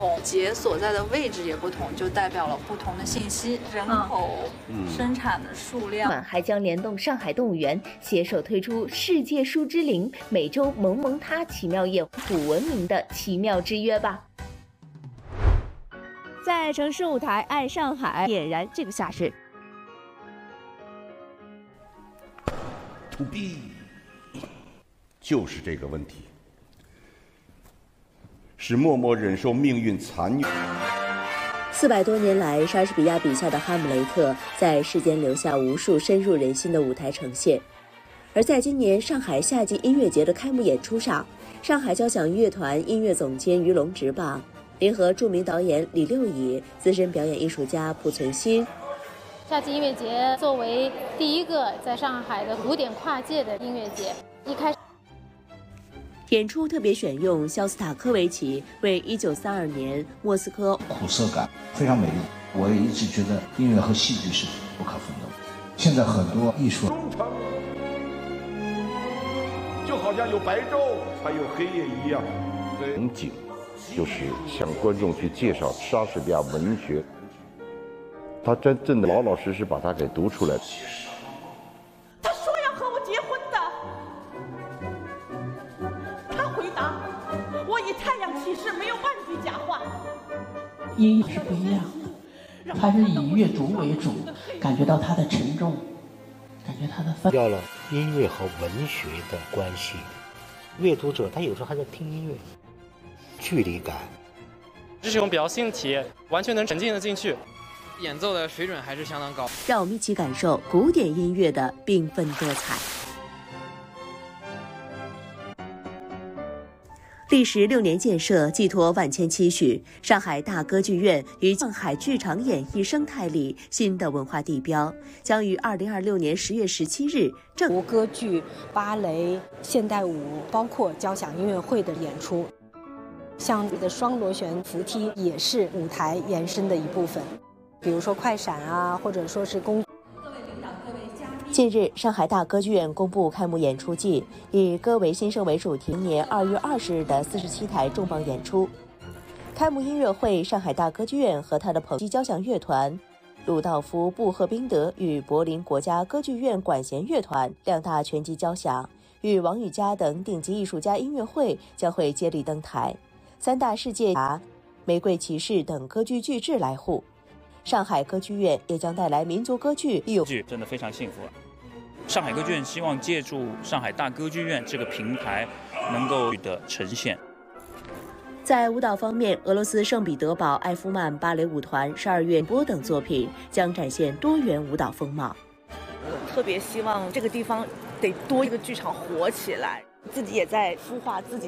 节所在的位置也不同，就代表了不同的信息，人口、生产的数量。 还将联动上海动物园，携手推出世界树之灵美洲萌萌哒奇妙夜古文明的奇妙之约吧。 在城市舞台爱上海，点燃这个夏日。 To be， 就是这个问题。是默默忍受命运残虐。 400多年来，莎士比亚笔下的哈姆雷特在世间留下无数深入人心的舞台呈现。而在今年上海夏季音乐节的开幕演出上，上海交响乐团音乐总监于龙直棒联合著名导演李六乙、资深表演艺术家濮存昕。 夏季音乐节作为第一个在上海的古典跨界的音乐节，一开始。 演出特别选用肖斯塔科维奇为1932年莫斯科。 苦涩感非常美丽，我也一直觉得音乐和戏剧是不可分的。现在很多艺术， 就好像有白昼才有黑夜一样。 场景就是向观众去介绍莎士比亚文学，他真正的老老实实把它给读出来。 他说要和我结婚的。我以太阳起誓，没有半句假话。 音乐是不一样的，它是以阅读为主，感觉到它的沉重，感觉它的氛围。 掉了音乐和文学的关系，阅读者他有时候还在听音乐，距离感。 这是一种比较新的体验，完全能沉浸得进去， 演奏的水准还是相当高。 让我们一起感受古典音乐的缤纷多彩。历时6年建设，寄托万千期许，上海大歌剧院于上海剧场演艺生态里新的文化地标，将于2026年10月17日正歌剧、芭蕾、现代舞，包括交响音乐会的演出。像的双螺旋扶梯也是舞台延伸的一部分，比如说快闪啊，或者说是公。 近日，上海大歌剧院公布开幕演出季，以歌为新生为主题，明年2月20日的47台重磅演出。开幕音乐会，上海大歌剧院和他的捧基交响乐团、鲁道夫·布赫宾德与柏林国家歌剧院管弦乐团2大全集交响，与王羽佳等顶级艺术家音乐会将会接力登台，3大世界玫瑰骑士等歌剧巨制来沪。上海歌剧院也将带来民族歌剧， 真的非常幸福。上海歌剧院希望借助上海大歌剧院这个平台，能够的呈现。 在舞蹈方面，俄罗斯圣彼得堡艾夫曼芭蕾舞团、12月波等作品将展现多元舞蹈风貌。 我特别希望这个地方得多一个剧场火起来，自己也在孵化自己